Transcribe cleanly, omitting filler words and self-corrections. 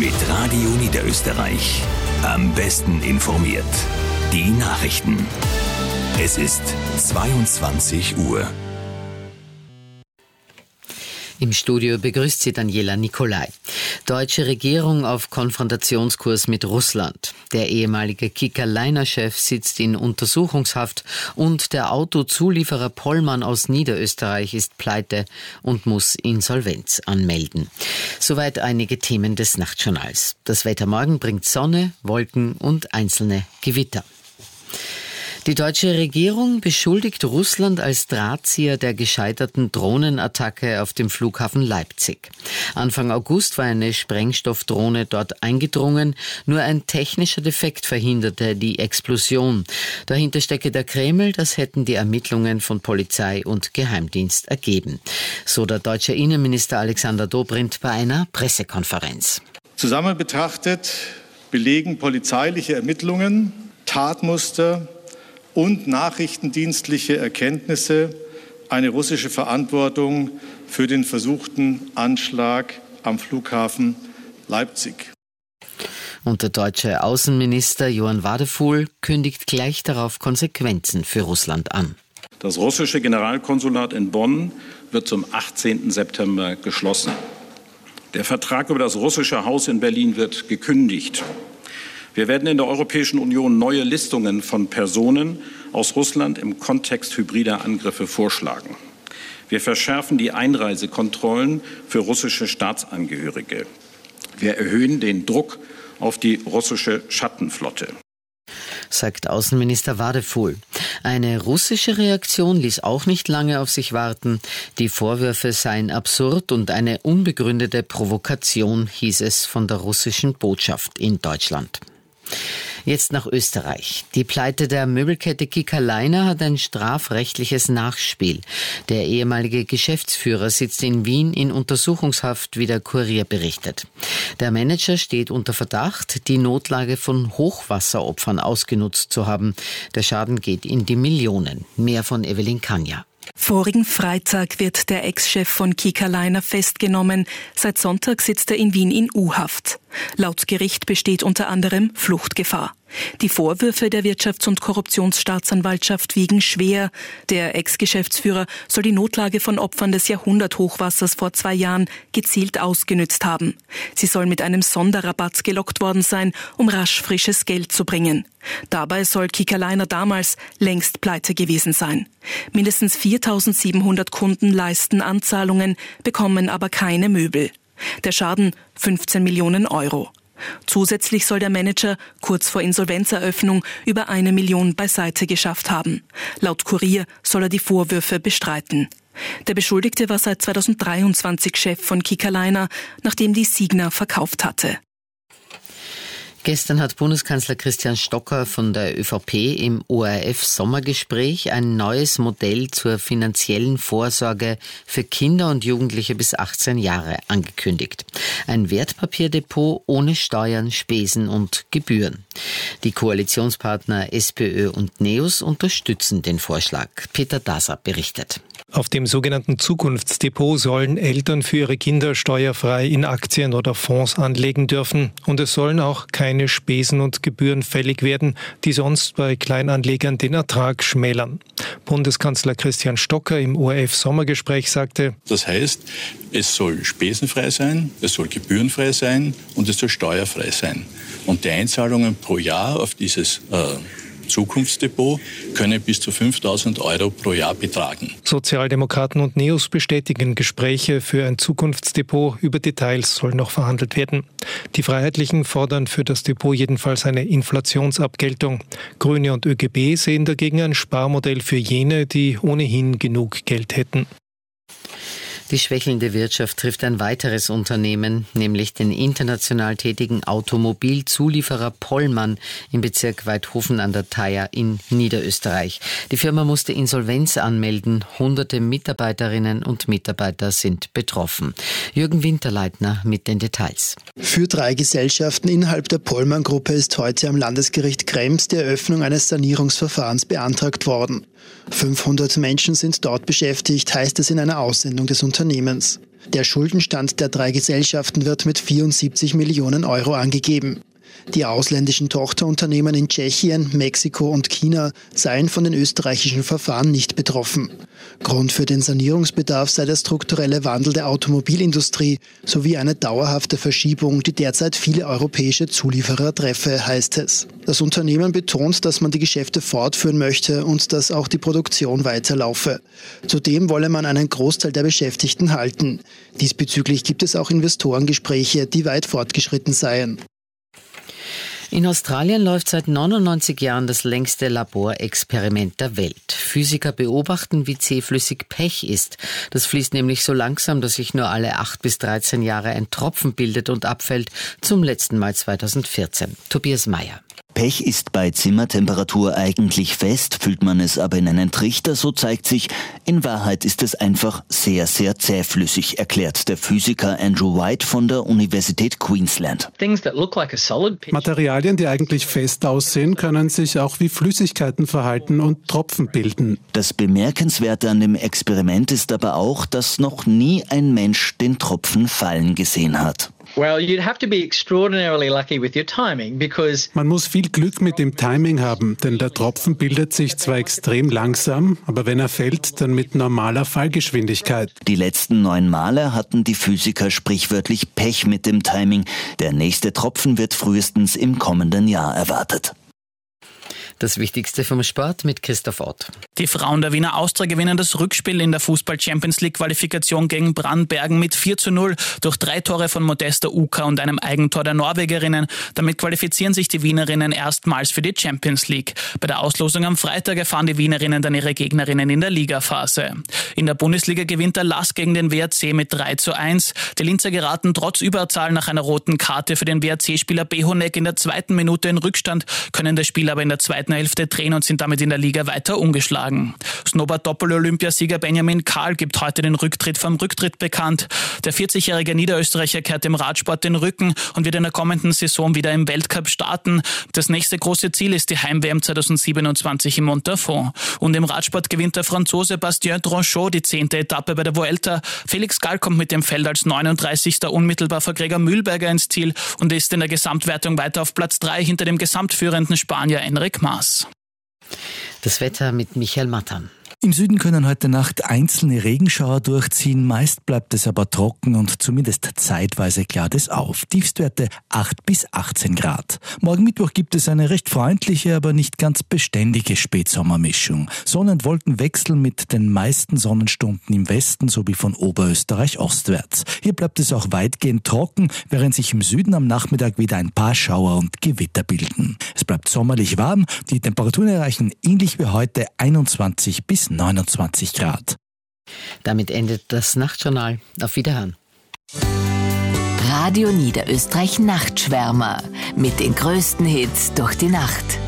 Mit Radio Niederösterreich. Am besten informiert. Die Nachrichten. Es ist 22 Uhr. Im Studio begrüßt sie Daniela Nicolai. Deutsche Regierung auf Konfrontationskurs mit Russland. Der ehemalige Kicker-Liner-Chef sitzt in Untersuchungshaft und der Autozulieferer Pollmann aus Niederösterreich ist pleite und muss Insolvenz anmelden. Soweit einige Themen des Nachtjournals. Das Wetter morgen bringt Sonne, Wolken und einzelne Gewitter. Die deutsche Regierung beschuldigt Russland als Drahtzieher der gescheiterten Drohnenattacke auf dem Flughafen Leipzig. Anfang August war eine Sprengstoffdrohne dort eingedrungen. Nur ein technischer Defekt verhinderte die Explosion. Dahinter stecke der Kreml, das hätten die Ermittlungen von Polizei und Geheimdienst ergeben. So der deutsche Innenminister Alexander Dobrindt bei einer Pressekonferenz. Zusammen betrachtet belegen polizeiliche Ermittlungen, Tatmuster und nachrichtendienstliche Erkenntnisse eine russische Verantwortung für den versuchten Anschlag am Flughafen Leipzig. Und der deutsche Außenminister Johann Wadefuhl kündigt gleich darauf Konsequenzen für Russland an. Das russische Generalkonsulat in Bonn wird zum 18. September geschlossen. Der Vertrag über das russische Haus in Berlin wird gekündigt. Wir werden in der Europäischen Union neue Listungen von Personen aus Russland im Kontext hybrider Angriffe vorschlagen. Wir verschärfen die Einreisekontrollen für russische Staatsangehörige. Wir erhöhen den Druck auf die russische Schattenflotte, sagt Außenminister Wadefuhl. Eine russische Reaktion ließ auch nicht lange auf sich warten. Die Vorwürfe seien absurd und eine unbegründete Provokation, hieß es von der russischen Botschaft in Deutschland. Jetzt nach Österreich. Die Pleite der Möbelkette Kicker-Liner hat ein strafrechtliches Nachspiel. Der ehemalige Geschäftsführer sitzt in Wien in Untersuchungshaft, wie der Kurier berichtet. Der Manager steht unter Verdacht, die Notlage von Hochwasseropfern ausgenutzt zu haben. Der Schaden geht in die Millionen. Mehr von Evelyn Kanja. Vorigen Freitag wird der Ex-Chef von Kicker-Liner festgenommen. Seit Sonntag sitzt er in Wien in U-Haft. Laut Gericht besteht unter anderem Fluchtgefahr. Die Vorwürfe der Wirtschafts- und Korruptionsstaatsanwaltschaft wiegen schwer. Der Ex-Geschäftsführer soll die Notlage von Opfern des Jahrhunderthochwassers vor 2 Jahren gezielt ausgenützt haben. Sie soll mit einem Sonderrabatt gelockt worden sein, um rasch frisches Geld zu bringen. Dabei soll Kicker-Liner damals längst pleite gewesen sein. Mindestens 4.700 Kunden leisten Anzahlungen, bekommen aber keine Möbel. Der Schaden 15 Millionen Euro. Zusätzlich soll der Manager kurz vor Insolvenzeröffnung über 1 Million beiseite geschafft haben. Laut Kurier soll er die Vorwürfe bestreiten. Der Beschuldigte war seit 2023 Chef von Kicker-Liner, nachdem die Signa verkauft hatte. Gestern hat Bundeskanzler Christian Stocker von der ÖVP im ORF-Sommergespräch ein neues Modell zur finanziellen Vorsorge für Kinder und Jugendliche bis 18 Jahre angekündigt. Ein Wertpapierdepot ohne Steuern, Spesen und Gebühren. Die Koalitionspartner SPÖ und NEOS unterstützen den Vorschlag. Peter Daser berichtet. Auf dem sogenannten Zukunftsdepot sollen Eltern für ihre Kinder steuerfrei in Aktien oder Fonds anlegen dürfen. Und es sollen auch keine Spesen und Gebühren fällig werden, die sonst bei Kleinanlegern den Ertrag schmälern. Bundeskanzler Christian Stocker im ORF-Sommergespräch sagte: Das heißt, es soll spesenfrei sein, es soll gebührenfrei sein und es soll steuerfrei sein. Und die Einzahlungen pro Jahr auf dieses Zukunftsdepot können bis zu 5.000 Euro pro Jahr betragen. Sozialdemokraten und NEOS bestätigen Gespräche für ein Zukunftsdepot. Über Details soll noch verhandelt werden. Die Freiheitlichen fordern für das Depot jedenfalls eine Inflationsabgeltung. Grüne und ÖGB sehen dagegen ein Sparmodell für jene, die ohnehin genug Geld hätten. Die schwächelnde Wirtschaft trifft ein weiteres Unternehmen, nämlich den international tätigen Automobilzulieferer Pollmann im Bezirk Waidhofen an der Thaya in Niederösterreich. Die Firma musste Insolvenz anmelden. Hunderte Mitarbeiterinnen und Mitarbeiter sind betroffen. Jürgen Winterleitner mit den Details. Für 3 Gesellschaften innerhalb der Pollmann-Gruppe ist heute am Landesgericht Krems die Eröffnung eines Sanierungsverfahrens beantragt worden. 500 Menschen sind dort beschäftigt, heißt es in einer Aussendung des Unternehmens. Der Schuldenstand der 3 Gesellschaften wird mit 74 Millionen Euro angegeben. Die ausländischen Tochterunternehmen in Tschechien, Mexiko und China seien von den österreichischen Verfahren nicht betroffen. Grund für den Sanierungsbedarf sei der strukturelle Wandel der Automobilindustrie sowie eine dauerhafte Verschiebung, die derzeit viele europäische Zulieferer treffe, heißt es. Das Unternehmen betont, dass man die Geschäfte fortführen möchte und dass auch die Produktion weiterlaufe. Zudem wolle man einen Großteil der Beschäftigten halten. Diesbezüglich gibt es auch Investorengespräche, die weit fortgeschritten seien. In Australien läuft seit 99 Jahren das längste Laborexperiment der Welt. Physiker beobachten, wie zähflüssig Pech ist. Das fließt nämlich so langsam, dass sich nur alle 8 bis 13 Jahre ein Tropfen bildet und abfällt, zum letzten Mal 2014. Tobias Meyer. Pech ist bei Zimmertemperatur eigentlich fest, füllt man es aber in einen Trichter, so zeigt sich, in Wahrheit ist es einfach sehr, sehr zähflüssig, erklärt der Physiker Andrew White von der Universität Queensland. Materialien, die eigentlich fest aussehen, können sich auch wie Flüssigkeiten verhalten und Tropfen bilden. Das Bemerkenswerte an dem Experiment ist aber auch, dass noch nie ein Mensch den Tropfen fallen gesehen hat. Man muss viel Glück mit dem Timing haben, denn der Tropfen bildet sich zwar extrem langsam, aber wenn er fällt, dann mit normaler Fallgeschwindigkeit. Die letzten 9 Male hatten die Physiker sprichwörtlich Pech mit dem Timing. Der nächste Tropfen wird frühestens im kommenden Jahr erwartet. Das Wichtigste vom Sport mit Christoph Ott. Die Frauen der Wiener Austria gewinnen das Rückspiel in der Fußball-Champions-League-Qualifikation gegen Brandbergen mit 4:0 durch 3 Tore von Modesta Uka und einem Eigentor der Norwegerinnen. Damit qualifizieren sich die Wienerinnen erstmals für die Champions League. Bei der Auslosung am Freitag erfahren die Wienerinnen dann ihre Gegnerinnen in der Ligaphase. In der Bundesliga gewinnt der LASK gegen den WRC mit 3:1. Die Linzer geraten trotz Überzahl nach einer roten Karte für den WRC-Spieler Behonek in der 2. Minute in Rückstand, können das Spiel aber in der 2. Hälfte drehen und sind damit in der Liga weiter ungeschlagen. Snowboard-Doppel-Olympiasieger Benjamin Karl gibt heute den Rücktritt vom Rücktritt bekannt. Der 40-jährige Niederösterreicher kehrt dem Radsport den Rücken und wird in der kommenden Saison wieder im Weltcup starten. Das nächste große Ziel ist die Heim-WM 2027 in Montafon. Und im Radsport gewinnt der Franzose Bastien Tronchot die 10. Etappe bei der Vuelta. Felix Gall kommt mit dem Feld als 39. unmittelbar vor Gregor Mühlberger ins Ziel und ist in der Gesamtwertung weiter auf Platz 3 hinter dem gesamtführenden Spanier Enric Mas. Das Wetter mit Michael Mattern. Im Süden können heute Nacht einzelne Regenschauer durchziehen, meist bleibt es aber trocken und zumindest zeitweise klart es auf. Tiefstwerte 8 bis 18 Grad. Morgen Mittwoch gibt es eine recht freundliche, aber nicht ganz beständige Spätsommermischung. Sonne- und Wolkenwechsel mit den meisten Sonnenstunden im Westen sowie von Oberösterreich ostwärts. Hier bleibt es auch weitgehend trocken, während sich im Süden am Nachmittag wieder ein paar Schauer und Gewitter bilden. Es bleibt sommerlich warm, die Temperaturen erreichen ähnlich wie heute 21 bis 29 Grad. Damit endet das Nachtjournal. Auf Wiederhören. Radio Niederösterreich Nachtschwärmer mit den größten Hits durch die Nacht.